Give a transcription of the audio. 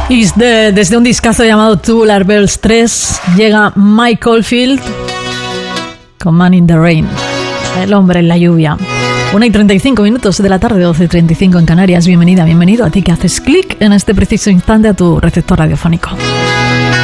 Y desde un discazo llamado Tubular Bells 3 llega Mike Oldfield con Man in the Rain, el hombre en la lluvia. 1:35 de la tarde, 12:35 en Canarias. Bienvenida, bienvenido a ti que haces clic en este preciso instante a tu receptor radiofónico.